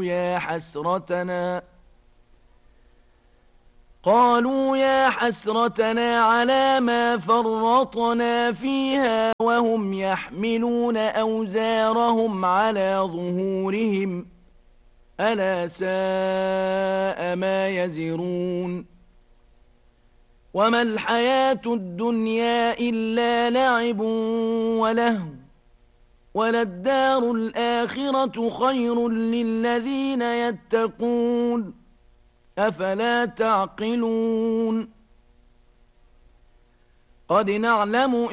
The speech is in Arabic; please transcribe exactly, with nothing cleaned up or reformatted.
يا حسرتنا قالوا يا حسرتنا على ما فرطنا فيها وهم يحملون أوزارهم على ظهورهم ألا ساء ما يزرون وما الحياة الدنيا إلا لعب ولهو وللدار الآخرة خير للذين يتقون أفلا تعقلون قد نعلم